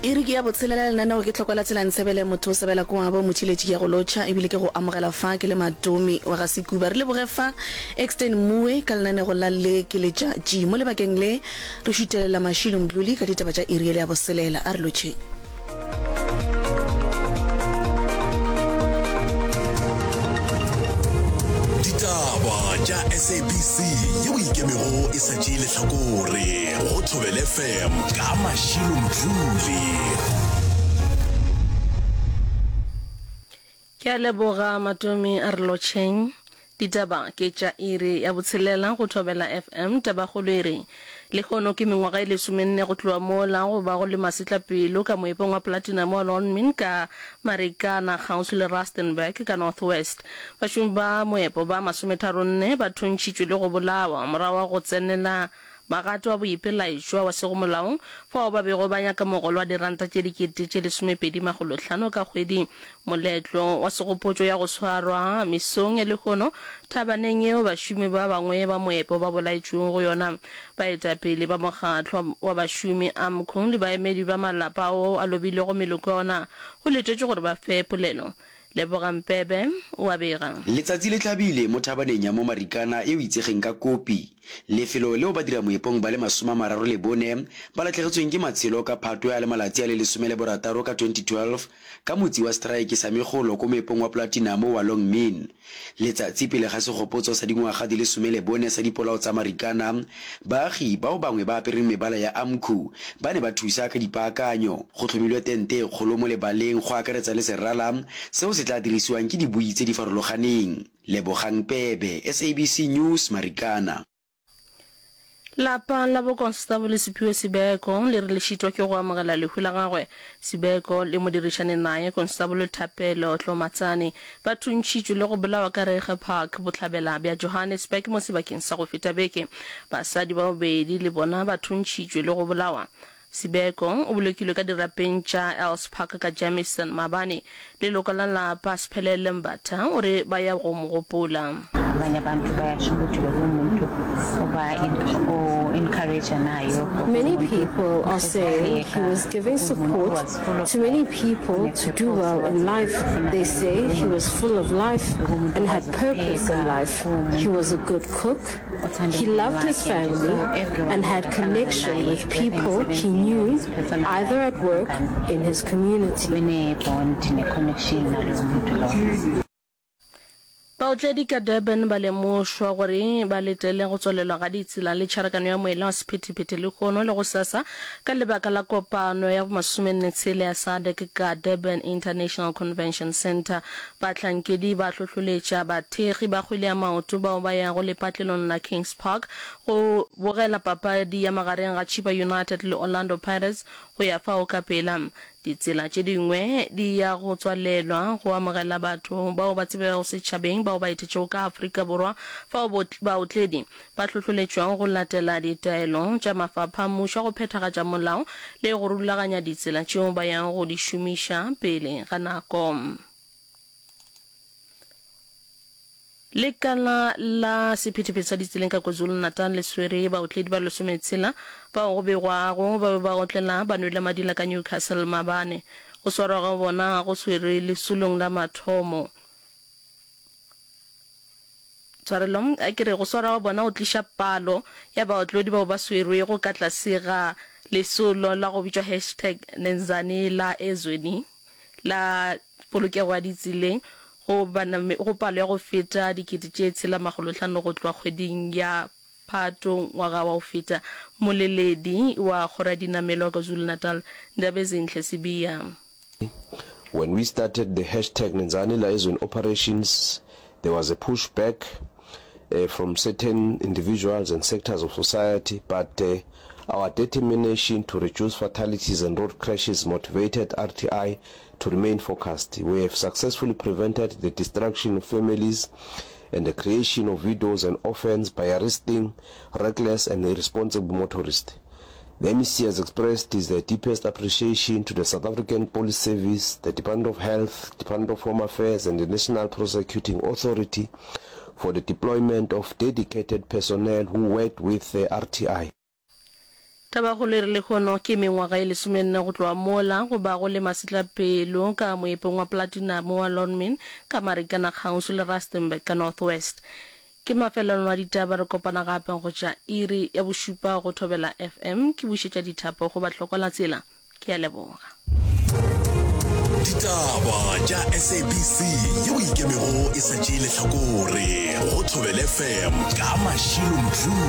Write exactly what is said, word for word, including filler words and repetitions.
iri ke ya botshelela lena o ke tlhokola tsela nsebele motho sebela ko wa bo mothiletši ya go lotšha ebile ke go amogela fa ke le matumi wa ga Sekuba re le bogefa extend mue ka lenane go la le ke le tša ji mo lebakeng le re šutelela mašilo mdluli ka ditaba tša iri le ya boselela a re lotšhe ditaba tša S A B C ye o ikemego e sa tšee lehlakore go Thobela F M ka mašilo mdluli. Ke a leboga matumi a re lotšheng ditaba ke tša iri ya botshelela go Thobela F M taba go lere le gono ke mengwaga ile somenne go tloa mola go ba go le masetlapelo ka moepong wa Platinum wa Lonmin ka Marikana House le Rustenburg ka Northwest bašomi ba moepo ba masometharonne ba thuntšitšwe le go bolawa morago go tsenela magato wa boipelaetšwa wa sego molaong fao ba bego ba nyaka mogolo wa diranta tše dikete tše lesomepedi magolo hlano ka kgwedi moletlo wa segopotšo ya go tshwarwa mesong le gono thabaneng eo bašomi ba bangwe ba moepo ba bolaetšweng go yona baetapele ba mokgatlo wa bašomi AMCU le baemedi ba malapa ao a lobilego meloko yona go letetše gore ba fe polelo Lebogampebe wa bega letsatsi le tlhabile mo thabaneng ya mo Marikana e o itsegeng ka Kopi lefelo leo ba dira moepong ba le masoma mararo le bone ba latlhegetsweng ke matshelo ka Phatwe ya le malatsi a le lesome le borataro ka twenty twelve ka motsi wa strike sa megolo ko moepong wa Platinum wa Longmin letsatsi pele ga segopotso sa dingwaga di le some le bone sa dipolao tsa Marikana baagi bao bangwe ba apereng mebala ya AMCU ba ne ba thusa ka dipaakanyo go tlhomilwe tente kgolo mo lebaleng go akaretsa le serala seo se tla dirisiwang ke dibui tse di farologaneng Lebogang Pebe S A B C News Marikana. Lapa la bo Constable Siphiwe Sibeko le re le šitwa ke go amogela lehu la gagwe Sibeko le modirišane nae Constable Thapelo Tlomatsane ba thuntšitšwe le go bolawa ka Rege Park botlhabela bja Johannesburg mo sebakeng sa go feta beke basadi ba bobedi le bona ba thuntšitšwe le go bolawa Sibeko o bolokilwe ka dirapeng tša Els Park ka Jamison Mabane le lokala la Pasphelele Mbatha o re ba ya go mogopola abanye abantu bayashukutshwa kumuntu oba encourage nayo. Many people are saying he was giving support to many people to do well in life. They say he was full of life and had purpose in life. He was a good cook. He loved his family and had connection with people he knew either at work in his community. Baotledi ka Durban ba lemošwa gore ba letele go tswelelwa ga ditsela le tšharakano ya moela wa sephethephethe le gono le go sasa ka lebaka la kopano ya masomennetshele ya S A D C ka Durban International Convention Center bahlankedi ba tlhohloletša bathegi ba kgwele ya maoto bao ba yago lepatlelong la Kings Park go bogela papadi ya magareng ga Chiba United le Orlando Pirates go ya fao ka pela ditsela tše dingwe di ya go tswalelwa go amogela batho bao ba tsebego setšhabeng bao ba etetšego ka Afrika Borwa fao baotledi ba tlhohloletšwang go latela ditaelo tša mafapha mmušo go phethagatša molao le go rulaganya ditsela tšeo ba yang go di šomiša pele ga nako. Lekala la sephethephethe sa ditseleng ka KwaZulu-Natal le swere baotledi ba lesometshela ba go begwago ba ba otlela ba nwele madila ka Newcastle Mabane go swara go bona go swere le sulong la mathomo tsarelong a kere go swara go bona o tlisha palo ya baotledi ba ba swere go ka tlasega le sulo la go bitšwa hashtag Nenzani la ezweni la polokego ya ditseleng go bana go palo ya go feta dikete tše tshela magolo hlano go tloa kgweding ya Phato ngwaga wa go feta moleledi wa kgora dinamelo ka KwaZulu-Natal Ndabezinhle Sibiya. When we started the hashtag Nenzani la ezweni operations, there was a pushback uh, from certain individuals and sectors of society, but uh, our determination to reduce fatalities and road crashes motivated R T I to remain focused. We have successfully prevented the destruction of families and the creation of widows and orphans by arresting reckless and irresponsible motorists. The M E C has expressed his uh, deepest appreciation to the South African Police Service, the Department of Health, Department of Home Affairs and the National Prosecuting Authority for the deployment of dedicated personnel who worked with the R T I. Tabagolo e re le kgono ke mengwaga e lesomenne go tloa mola go ba go le masetlapelo ka moepong wa Platinum wa Lonmin ka Marikana Council le Rustenburg ka Northwest. Ke mafelelo a ditaba re kopana gape go tša iri ya bošupa go Thobela F M ke bušetša dithapo go ba hlokola tsela ke a leboga. Ditaba tša S A B C yeo ikemego e sa tšeele hlakore go Thobela F M ka Mashilo Mdluu.